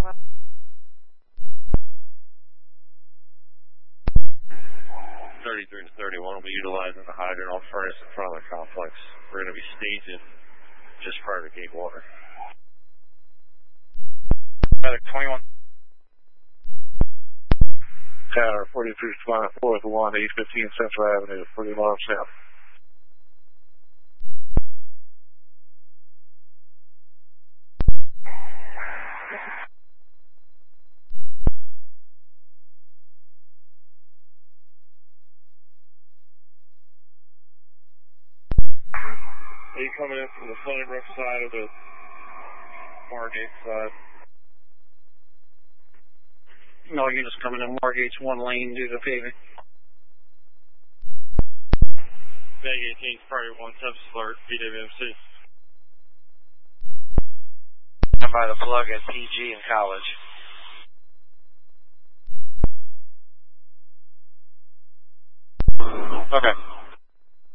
33 to 31 will be utilizing the hydrant on furnace in front of the complex. We're going to be staging just prior to gate water. Medic 21. Tower 43 4th 1, 815 Central Avenue, 40 miles south. Are you coming in from the Sunnybrook side or the Margate side? No units coming in. Margate's one lane due to paving. Bag 18's probably 1 alert, BWMC. I'm by the plug at PG in College. Okay.